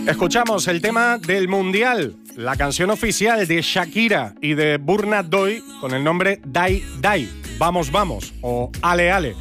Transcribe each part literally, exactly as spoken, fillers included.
Escuchamos el tema del Mundial, la canción oficial de Shakira y de Burna Boy con el nombre Dai Dai, Vamos Vamos o Ale Ale.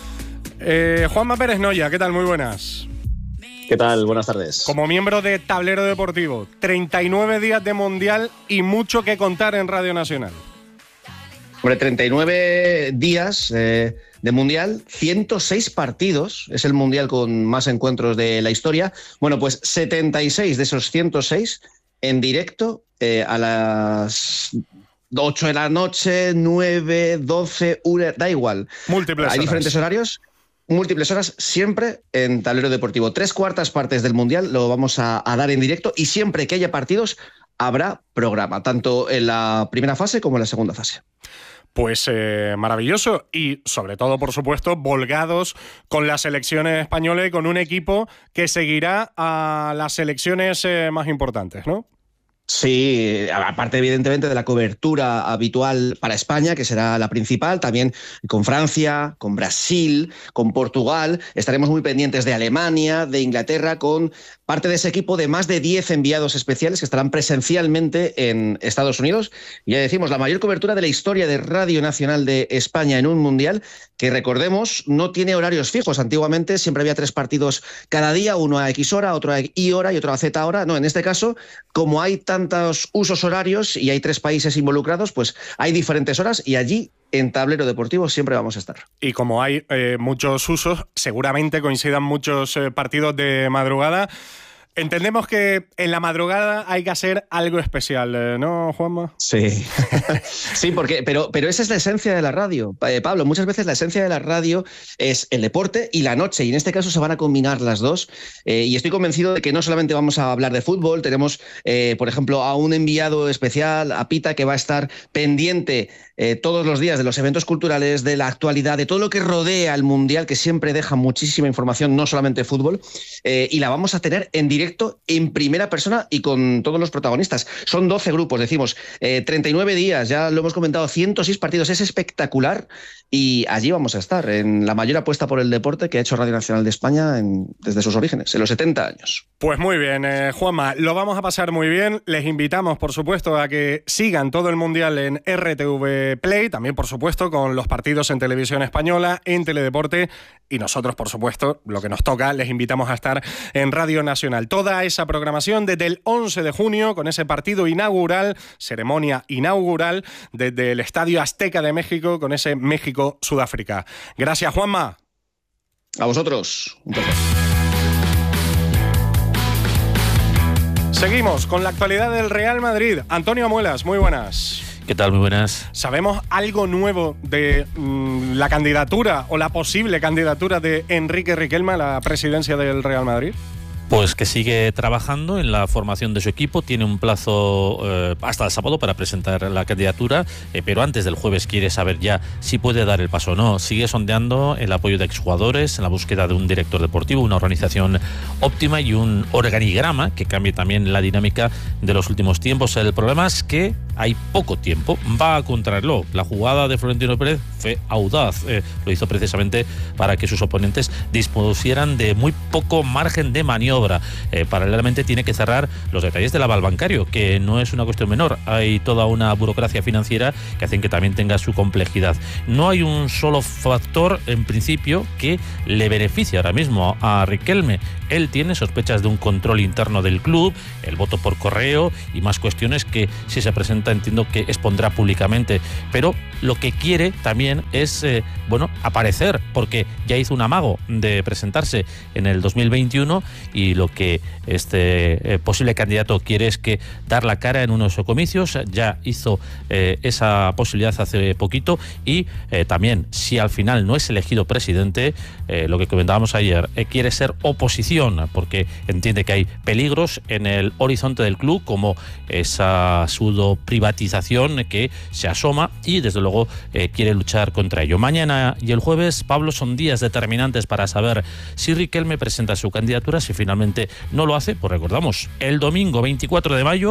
Eh, Juanma Pérez Noya, ¿qué tal? Muy buenas. ¿Qué tal? Buenas tardes. Como miembro de Tablero Deportivo, treinta y nueve días de Mundial y mucho que contar en Radio Nacional. Hombre, treinta y nueve días eh, de Mundial, ciento seis partidos, es el Mundial con más encuentros de la historia. Bueno, pues setenta y seis de esos ciento seis en directo eh, a las ocho de la noche, nueve, doce, una, da igual. Múltiples Hay horas. diferentes horarios, múltiples horas, siempre en Tablero Deportivo. Tres cuartas partes del Mundial lo vamos a, a dar en directo y siempre que haya partidos habrá programa, tanto en la primera fase como en la segunda fase. Pues eh, maravilloso y sobre todo, por supuesto, volgados con la selección española y con un equipo que seguirá a las selecciones eh, más importantes, ¿no? Sí, aparte evidentemente de la cobertura habitual para España, que será la principal, también con Francia, con Brasil, con Portugal, estaremos muy pendientes de Alemania, de Inglaterra, con parte de ese equipo de más de diez enviados especiales que estarán presencialmente en Estados Unidos. Y ya decimos, la mayor cobertura de la historia de Radio Nacional de España en un Mundial, que recordemos, no tiene horarios fijos. Antiguamente siempre había tres partidos cada día, uno a X hora, otro a Y hora y otro a Z hora. No, en este caso, como hay tantos usos horarios y hay tres países involucrados, pues hay diferentes horas y allí en Tablero Deportivo siempre vamos a estar. Y como hay eh, muchos usos, seguramente coincidan muchos eh, partidos de madrugada. Entendemos que en la madrugada hay que hacer algo especial, ¿no, Juanma? Sí, sí, porque, pero, pero esa es la esencia de la radio, eh, Pablo. Muchas veces la esencia de la radio es el deporte y la noche, y en este caso se van a combinar las dos. Eh, y estoy convencido de que no solamente vamos a hablar de fútbol, tenemos, eh, por ejemplo, a un enviado especial, a Pita, que va a estar pendiente eh, todos los días de los eventos culturales, de la actualidad, de todo lo que rodea al Mundial, que siempre deja muchísima información, no solamente fútbol, eh, y la vamos a tener en directo. directo en primera persona y con todos los protagonistas. Son doce grupos, decimos, eh, treinta y nueve días, ya lo hemos comentado, ciento seis partidos, es espectacular y allí vamos a estar, en la mayor apuesta por el deporte que ha hecho Radio Nacional de España en, desde sus orígenes, en los setenta años. Pues muy bien, eh, Juanma, lo vamos a pasar muy bien. Les invitamos, por supuesto, a que sigan todo el Mundial en R T V Play, también, por supuesto, con los partidos en Televisión Española, en Teledeporte, y nosotros, por supuesto, lo que nos toca, les invitamos a estar en Radio Nacional. Toda esa programación desde el once de junio, con ese partido inaugural, ceremonia inaugural, desde el Estadio Azteca de México, con ese México-Sudáfrica. Gracias, Juanma. A vosotros. Un placer. Seguimos con la actualidad del Real Madrid. Antonio Muelas, muy buenas. ¿Qué tal? Muy buenas. ¿Sabemos algo nuevo de mmm, la candidatura o la posible candidatura de Enrique Riquelme a la presidencia del Real Madrid? Pues que sigue trabajando en la formación de su equipo, tiene un plazo eh, hasta el sábado para presentar la candidatura, eh, pero antes del jueves quiere saber ya si puede dar el paso o no. Sigue sondeando el apoyo de exjugadores, en la búsqueda de un director deportivo, una organización óptima y un organigrama que cambie también la dinámica de los últimos tiempos. El problema es que hay poco tiempo, va a contrarreloj. La jugada de Florentino Pérez fue audaz, eh, lo hizo precisamente para que sus oponentes dispusieran de muy poco margen de maniobra. Eh, paralelamente tiene que cerrar los detalles del aval bancario, que no es una cuestión menor. Hay toda una burocracia financiera que hacen que también tenga su complejidad. No hay un solo factor, en principio, que le beneficie ahora mismo a Riquelme. Él tiene sospechas de un control interno del club, el voto por correo y más cuestiones que, si se presenta, entiendo que expondrá públicamente. Pero lo que quiere también es, eh, bueno, aparecer, porque ya hizo un amago de presentarse en el dos mil veintiuno y lo que este eh, posible candidato quiere es que dar la cara en unos comicios. Ya hizo eh, esa posibilidad hace poquito y eh, también, si al final no es elegido presidente, eh, lo que comentábamos ayer, eh, quiere ser oposición, porque entiende que hay peligros en el horizonte del club, como esa pseudo privatización que se asoma, y desde luego eh, quiere luchar contra ello. Mañana y el jueves, Pablo, son días determinantes para saber si Riquelme presenta su candidatura. Si finalmente no lo hace, pues recordamos, el domingo veinticuatro de mayo,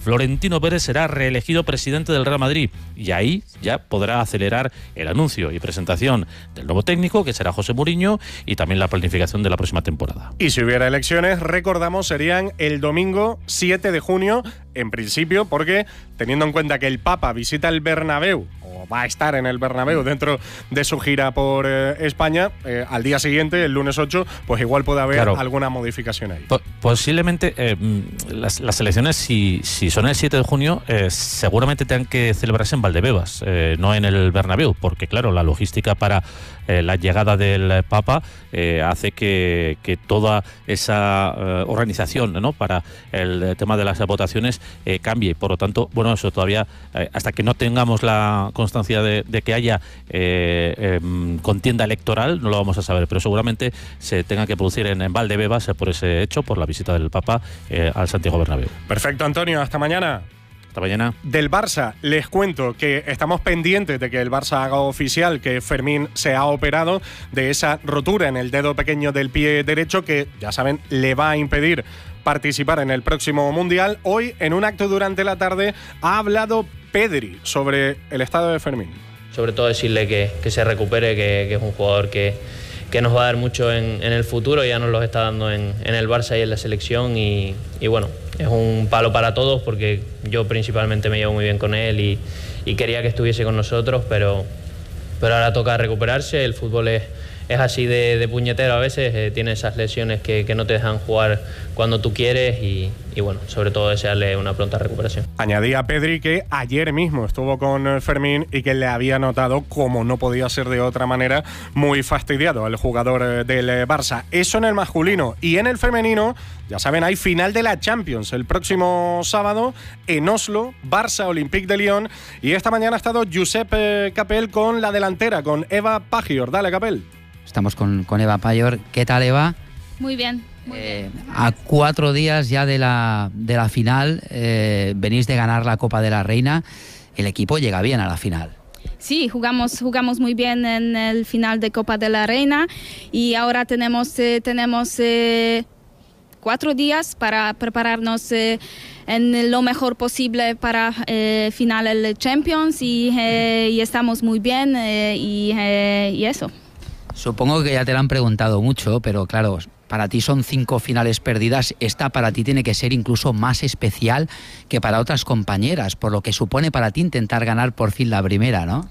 Florentino Pérez será reelegido presidente del Real Madrid y ahí ya podrá acelerar el anuncio y presentación del nuevo técnico, que será José Mourinho, y también la planificación de la próxima temporada. Y si hubiera elecciones, recordamos, serían el domingo siete de junio, en principio, porque teniendo en cuenta que el Papa visita el Bernabéu, o va a estar en el Bernabéu dentro de su gira por eh, España, eh, al día siguiente, el lunes ocho, pues igual puede haber claro. alguna modificación ahí. Po- posiblemente eh, las, las elecciones, si, si son el siete de junio, eh, seguramente tengan que celebrarse en Valdebebas, eh, no en el Bernabéu, porque claro, la logística para eh, la llegada del Papa eh, hace que, que toda esa eh, organización, ¿no?, para el tema de las votaciones eh, cambie. Por lo tanto, bueno, eso todavía, eh, hasta que no tengamos la constancia de, de que haya eh, eh, contienda electoral, no lo vamos a saber, pero seguramente se tenga que producir en, en Valdebebas por ese hecho, por la visita del Papa eh, al Santiago Bernabéu. Perfecto, Antonio, hasta mañana. Hasta mañana. Del Barça, les cuento que estamos pendientes de que el Barça haga oficial que Fermín se ha operado de esa rotura en el dedo pequeño del pie derecho que, ya saben, le va a impedir participar en el próximo Mundial. Hoy, en un acto durante la tarde, ha hablado Pedri sobre el estado de Fermín. Sobre todo decirle que, que se recupere, que, que es un jugador que, que nos va a dar mucho en, en el futuro, ya nos lo está dando en, en el Barça y en la selección y, y bueno, es un palo para todos porque yo principalmente me llevo muy bien con él y, y quería que estuviese con nosotros, pero, pero ahora toca recuperarse. El fútbol es, es así de, de puñetero a veces, eh, tiene esas lesiones que, que no te dejan jugar cuando tú quieres y, y bueno, sobre todo desearle una pronta recuperación. Añadía Pedri que ayer mismo estuvo con Fermín y que le había notado, como no podía ser de otra manera, muy fastidiado al jugador del Barça. Eso en el masculino. Y en el femenino, ya saben, hay final de la Champions el próximo sábado en Oslo, Barça Olympique de Lyon. Y esta mañana ha estado Josep Capel con la delantera, con Eva Pagior. Dale, Capel. Estamos con, con Eva Pagior. ¿Qué tal, Eva? Muy bien. Muy eh, bien. A cuatro días ya de la, de la final, eh, venís de ganar la Copa de la Reina. El equipo llega bien a la final. Sí, jugamos, jugamos muy bien en el final de Copa de la Reina y ahora tenemos, eh, tenemos eh, cuatro días para prepararnos eh, en lo mejor posible para eh, final el Champions y, eh, y estamos muy bien eh, y, eh, y eso. Supongo que ya te lo han preguntado mucho, pero claro, para ti son cinco finales perdidas. Esta para ti tiene que ser incluso más especial que para otras compañeras, por lo que supone para ti intentar ganar por fin la primera, ¿no?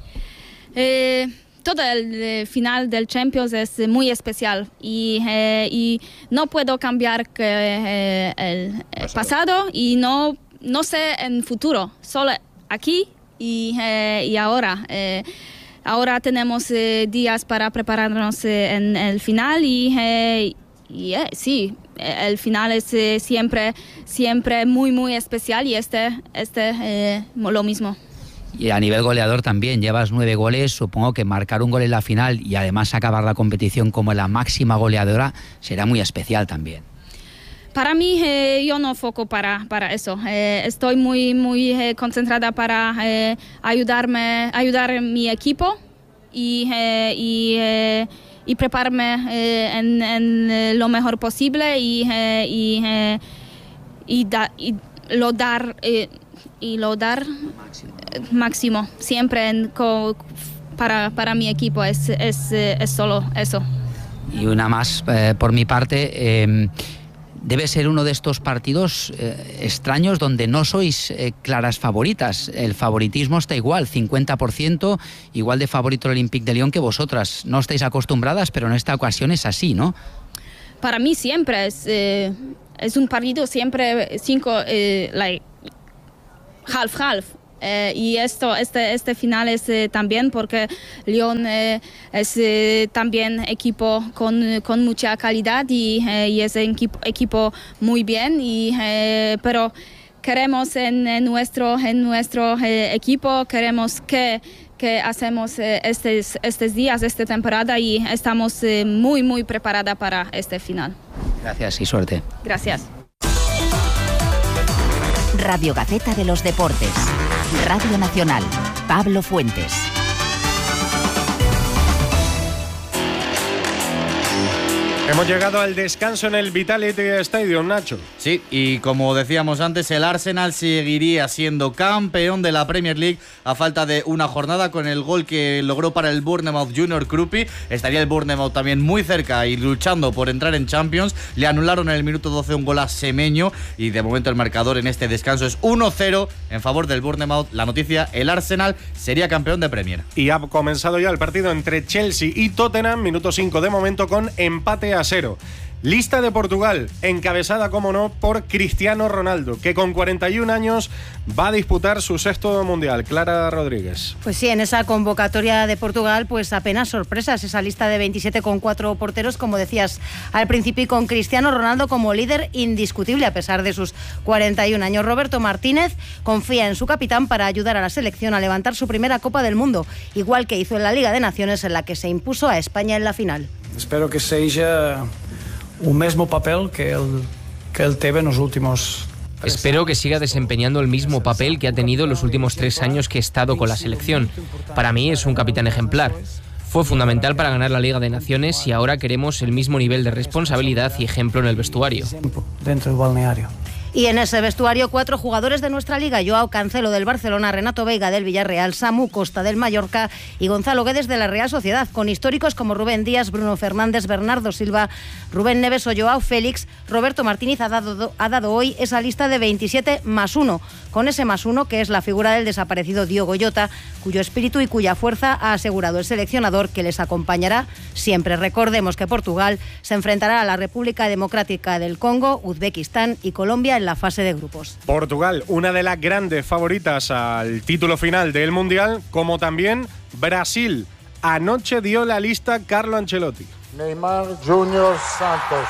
Eh, todo el eh, final del Champions es eh, muy especial y, eh, y no puedo cambiar que, eh, el, el pasado y no, no sé en futuro, solo aquí y, eh, y ahora. Eh, Ahora tenemos eh, días para prepararnos eh, en el final y, eh, y eh, sí, el final es eh, siempre, siempre muy, muy especial y este, este eh, lo mismo. Y a nivel goleador también, llevas nueve goles, supongo que marcar un gol en la final y además acabar la competición como la máxima goleadora será muy especial también. Para mí, eh, yo no foco para, para eso. Eh, estoy muy, muy eh, concentrada para eh, ayudarme, ayudar a mi equipo y, eh, y, eh, y prepararme eh, en, en lo mejor posible y, eh, y, eh, y, da, y lo dar eh, y lo dar máximo, máximo siempre en, co, para, para mi equipo. Es, es, es solo eso. Y una más eh, por mi parte. Eh, Debe ser uno de estos partidos eh, extraños donde no sois eh, claras favoritas. El favoritismo está igual, cincuenta por ciento, igual de favorito el Olympique de Lyon que vosotras. No estáis acostumbradas, pero en esta ocasión es así, ¿no? Para mí siempre es, eh, es un partido siempre cinco, eh, like, half-half. Eh, y esto, este, este final es eh, también porque Lyon eh, es eh, también equipo con, con mucha calidad y, eh, y es un equipo, equipo muy bien, y, eh, pero queremos en, en nuestro, en nuestro eh, equipo, queremos que, que hacemos eh, estos, estos días, esta temporada y estamos eh, muy, muy preparadas para este final. Gracias y suerte. Gracias. Radio Gaceta de los Deportes. Radio Nacional. Pablo Fuentes. Hemos llegado al descanso en el Vitality Stadium, Nacho. Sí, y como decíamos antes, el Arsenal seguiría siendo campeón de la Premier League a falta de una jornada con el gol que logró para el Bournemouth Junior Krupi. Estaría el Bournemouth también muy cerca y luchando por entrar en Champions. Le anularon en el minuto doce un gol a Semeño y de momento el marcador en este descanso es uno cero en favor del Bournemouth. La noticia, el Arsenal sería campeón de Premier. Y ha comenzado ya el partido entre Chelsea y Tottenham, minuto cinco de momento con empate a cero. Lista de Portugal, encabezada, como no, por Cristiano Ronaldo, que con cuarenta y un años va a disputar su sexto mundial. Clara Rodríguez. Pues sí, en esa convocatoria de Portugal, pues apenas sorpresas. Esa lista de veintisiete con cuatro porteros, como decías al principio, y con Cristiano Ronaldo como líder indiscutible a pesar de sus cuarenta y un años. Roberto Martínez confía en su capitán para ayudar a la selección a levantar su primera Copa del Mundo, igual que hizo en la Liga de Naciones, en la que se impuso a España en la final. Espero que sea un mismo papel que el que el teve en los últimos. Espero que siga desempeñando el mismo papel que ha tenido en los últimos tres años que he estado con la selección. Para mí es un capitán ejemplar. Fue fundamental para ganar la Liga de Naciones y ahora queremos el mismo nivel de responsabilidad y ejemplo en el vestuario. Dentro del balneario. Y en ese vestuario, cuatro jugadores de nuestra liga: Joao Cancelo del Barcelona, Renato Veiga del Villarreal, Samu Costa del Mallorca y Gonzalo Guedes de la Real Sociedad, con históricos como Rubén Díaz, Bruno Fernández, Bernardo Silva, Rubén Neves o Joao Félix. Roberto Martínez ha dado, ha dado hoy esa lista de veintisiete más uno, con ese más uno que es la figura del desaparecido Diogo Jota, cuyo espíritu y cuya fuerza ha asegurado el seleccionador, que les acompañará siempre. Recordemos que Portugal se enfrentará a la República Democrática del Congo, Uzbekistán y Colombia en la fase de grupos. Portugal, una de las grandes favoritas al título final del Mundial, como también Brasil. Anoche dio la lista Carlo Ancelotti. Neymar Junior Santos.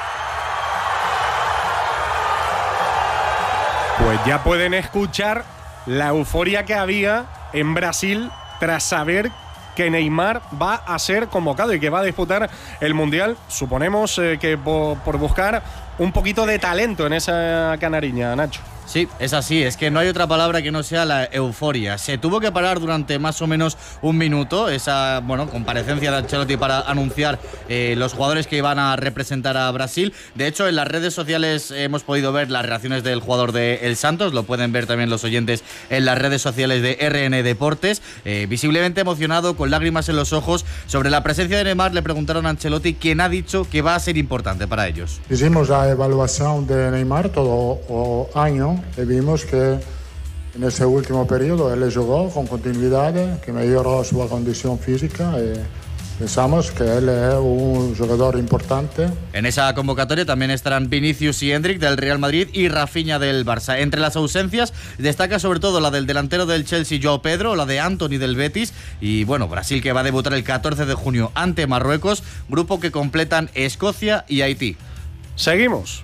Pues ya pueden escuchar la euforia que había en Brasil tras saber que Neymar va a ser convocado y que va a disputar el Mundial. Suponemos eh, que por, por buscar un poquito de talento en esa canariña, Nacho. Sí, es así, es que no hay otra palabra que no sea la euforia. Se tuvo que parar durante más o menos un minuto esa, bueno, comparecencia de Ancelotti para anunciar eh, los jugadores que iban a representar a Brasil. De hecho, en las redes sociales hemos podido ver las reacciones del jugador de El Santos, lo pueden ver también los oyentes en las redes sociales de R N Deportes. Eh, visiblemente emocionado, con lágrimas en los ojos, sobre la presencia de Neymar. Le preguntaron a Ancelotti, quien ha dicho que va a ser importante para ellos. Hicimos la evaluación de Neymar todo el año y vimos que en ese último periodo él jugó con continuidad, que mejoró su condición física y pensamos que él es un jugador importante. En esa convocatoria también estarán Vinicius y Endrick del Real Madrid y Rafinha del Barça. Entre las ausencias destaca sobre todo la del delantero del Chelsea, Joao Pedro, la de Antony del Betis y bueno, Brasil, que va a debutar el catorce de junio ante Marruecos, grupo que completan Escocia y Haití. Seguimos.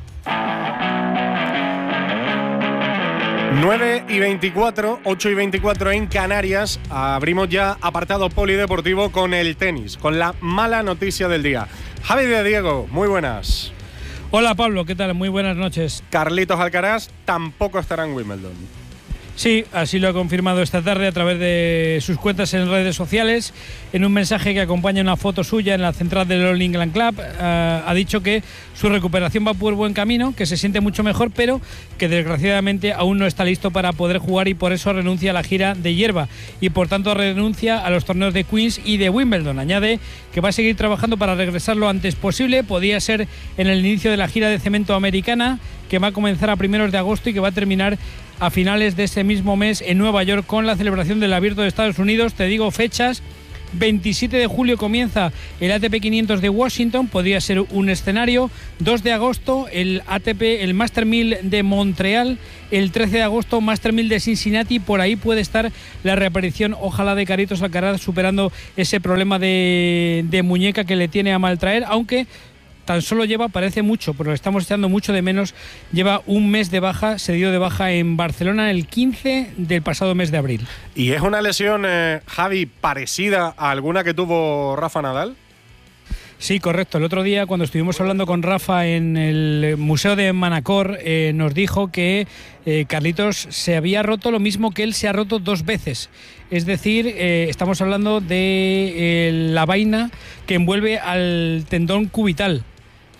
nueve y veinticuatro, ocho y veinticuatro en Canarias. Abrimos ya apartado polideportivo con el tenis, con la mala noticia del día. Javi de Diego, muy buenas. Hola Pablo, ¿qué tal? Muy buenas noches. Carlitos Alcaraz tampoco estará en Wimbledon. Sí, así lo ha confirmado esta tarde a través de sus cuentas en redes sociales. En un mensaje que acompaña una foto suya en la central del All England Club, uh, ha dicho que su recuperación va por buen camino, que se siente mucho mejor, pero que desgraciadamente aún no está listo para poder jugar y por eso renuncia a la gira de hierba y por tanto renuncia a los torneos de Queens y de Wimbledon. Añade que va a seguir trabajando para regresar lo antes posible. Podría ser en el inicio de la gira de cemento americana, que va a comenzar a primeros de agosto y que va a terminar a finales de ese mismo mes en Nueva York con la celebración del Abierto de Estados Unidos. Te digo fechas: veintisiete de julio comienza el A T P quinientos de Washington, podría ser un escenario. dos de agosto el A T P, el Master mil de Montreal. El trece de agosto Master mil de Cincinnati. Por ahí puede estar la reaparición, ojalá, de Carlitos Alcaraz, superando ese problema de, de muñeca que le tiene a maltraer, aunque tan solo lleva, parece mucho, pero lo estamos echando mucho de menos, lleva un mes de baja. Se dio de baja en Barcelona el quince del pasado mes de abril. ¿Y es una lesión, eh, Javi, parecida a alguna que tuvo Rafa Nadal? Sí, correcto. El otro día, cuando estuvimos hablando con Rafa en el Museo de Manacor, eh, nos dijo que eh, Carlitos se había roto lo mismo que él se ha roto dos veces. Es decir, eh, estamos hablando de eh, la vaina que envuelve al tendón cubital.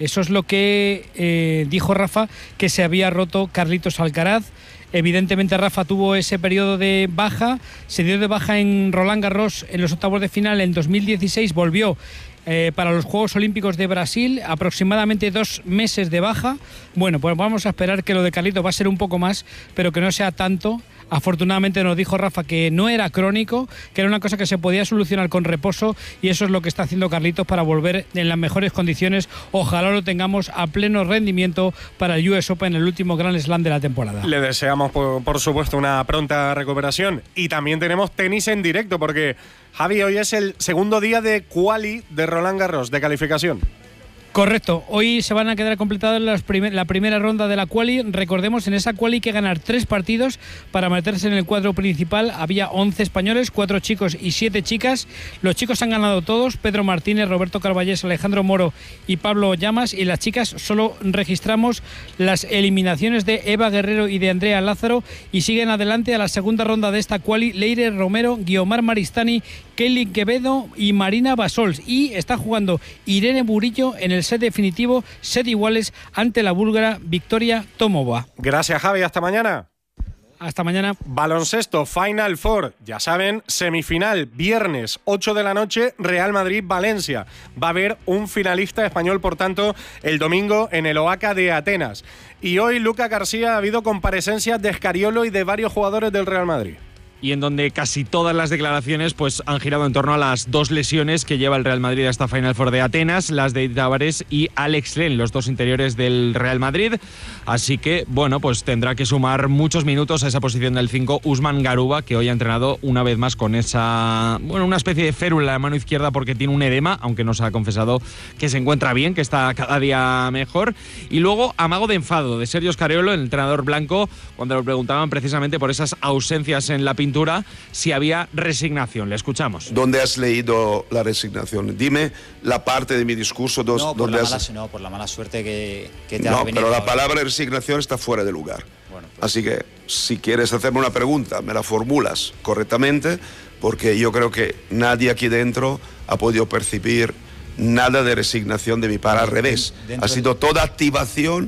Eso es lo que eh, dijo Rafa, que se había roto Carlitos Alcaraz. Evidentemente Rafa tuvo ese periodo de baja, se dio de baja en Roland Garros en los octavos de final en dos mil dieciséis, volvió eh, para los Juegos Olímpicos de Brasil, aproximadamente dos meses de baja. Bueno, pues vamos a esperar que lo de Carlitos va a ser un poco más, pero que no sea tanto. Afortunadamente nos dijo Rafa que no era crónico, que era una cosa que se podía solucionar con reposo, y eso es lo que está haciendo Carlitos para volver en las mejores condiciones. Ojalá lo tengamos a pleno rendimiento para el U S Open, el último Grand Slam de la temporada. Le deseamos, por, por supuesto, una pronta recuperación. Y también tenemos tenis en directo, porque, Javi, hoy es el segundo día de quali de Roland Garros, de calificación. Correcto, hoy se van a quedar completadas las primer, la primera ronda de la quali. Recordemos, en esa quali hay que ganar tres partidos para meterse en el cuadro principal. Había once españoles, cuatro chicos y siete chicas. Los chicos han ganado todos: Pedro Martínez, Roberto Carballés, Alejandro Moro y Pablo Llamas. Y las chicas solo registramos las eliminaciones de Eva Guerrero y de Andrea Lázaro, y siguen adelante a la segunda ronda de esta quali Leire Romero, Guiomar Maristani, Kelly Quevedo y Marina Basols. Y está jugando Irene Burillo en el set definitivo, set iguales, ante la búlgara Victoria Tomova. Gracias, Javi, hasta mañana. Hasta mañana. Baloncesto, Final Four, ya saben, semifinal, viernes, ocho de la noche, Real Madrid-Valencia. Va a haber un finalista español, por tanto, el domingo en el Oaca de Atenas. Y hoy, Luca García, ha habido comparecencias de Escariolo y de varios jugadores del Real Madrid. Y en donde casi todas las declaraciones pues han girado en torno a las dos lesiones que lleva el Real Madrid a esta Final Four de Atenas, las de Edith Álvarez y Alex Len, los dos interiores del Real Madrid. Así que, bueno, pues tendrá que sumar muchos minutos a esa posición del cinco Usman Garuba, que hoy ha entrenado una vez más con esa, bueno, una especie de férula en la mano izquierda porque tiene un edema, aunque nos ha confesado que se encuentra bien, que está cada día mejor. Y luego, amago de enfado de Sergio Scariolo, el entrenador blanco, cuando le preguntaban precisamente por esas ausencias en la pintura, si había resignación. Le escuchamos. ¿Dónde has leído la resignación? Dime la parte de mi discurso. Dos, no, por donde la has... mala, no, por la mala suerte que, que te no, ha venido. pero la ahora. palabra resignación está fuera de lugar. Bueno, pues... Así que, si quieres hacerme una pregunta, me la formulas correctamente, porque yo creo que nadie aquí dentro ha podido percibir nada de resignación de mi parte. Al revés, ha sido toda activación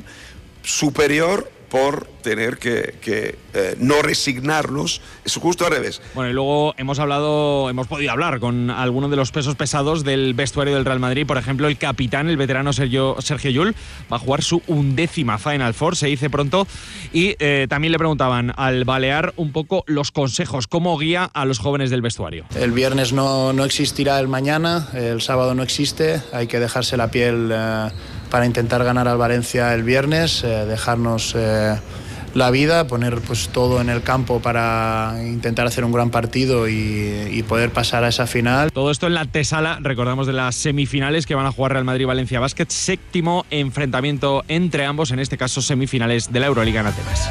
superior por tener que, que eh, no resignarnos. Es justo al revés. Bueno, y luego hemos hablado, hemos podido hablar con algunos de los pesos pesados del vestuario del Real Madrid. Por ejemplo, el capitán, el veterano Sergio, Sergio Llull, va a jugar su undécima Final Four, se dice pronto. Y eh, también le preguntaban al Balear un poco los consejos, cómo guía a los jóvenes del vestuario. El viernes no, no existirá el mañana, el sábado no existe, hay que dejarse la piel eh, para intentar ganar al Valencia el viernes, eh, dejarnos eh, la vida, poner pues todo en el campo para intentar hacer un gran partido y, y poder pasar a esa final. Todo esto en la antesala, recordamos, de las semifinales que van a jugar Real Madrid-Valencia Basket, séptimo enfrentamiento entre ambos, en este caso semifinales de la Euroliga en Atenas.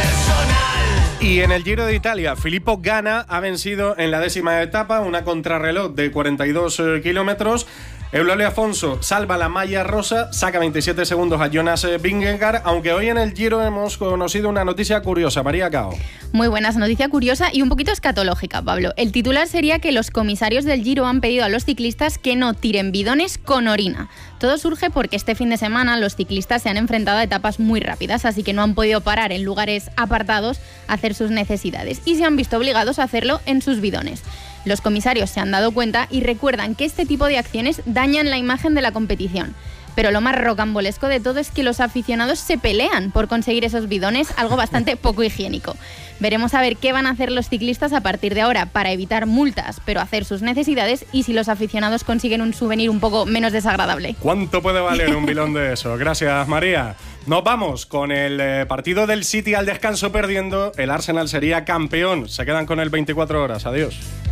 Y en el Giro de Italia, Filippo Ganna ha vencido en la décima etapa, una contrarreloj de cuarenta y dos eh, kilómetros. Eulálio Afonso salva la malla rosa, saca veintisiete segundos a Jonas Vingegaard, aunque hoy en el Giro hemos conocido una noticia curiosa. María Cao. Muy buenas, noticia curiosa y un poquito escatológica, Pablo. El titular sería que los comisarios del Giro han pedido a los ciclistas que no tiren bidones con orina. Todo surge porque este fin de semana los ciclistas se han enfrentado a etapas muy rápidas, así que no han podido parar en lugares apartados a hacer sus necesidades y se han visto obligados a hacerlo en sus bidones. Los comisarios se han dado cuenta y recuerdan que este tipo de acciones dañan la imagen de la competición. Pero lo más rocambolesco de todo es que los aficionados se pelean por conseguir esos bidones, algo bastante poco higiénico. Veremos a ver qué van a hacer los ciclistas a partir de ahora para evitar multas, pero hacer sus necesidades, y si los aficionados consiguen un souvenir un poco menos desagradable. ¿Cuánto puede valer un bilón de eso? Gracias, María. Nos vamos con el eh, partido del City al descanso perdiendo. El Arsenal sería campeón. Se quedan con el veinticuatro horas. Adiós.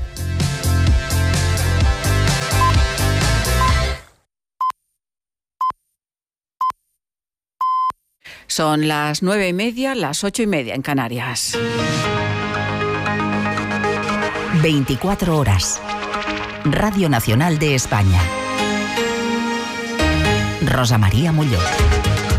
Son las nueve y media, las ocho y media en Canarias. veinticuatro horas. Radio Nacional de España. Rosa María Muñoz.